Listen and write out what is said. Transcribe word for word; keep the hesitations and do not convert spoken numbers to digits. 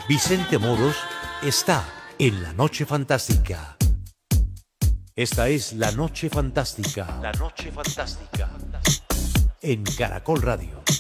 Vicente Moros está en La Noche Fantástica. Esta es La Noche Fantástica. La Noche Fantástica. En Caracol Radio.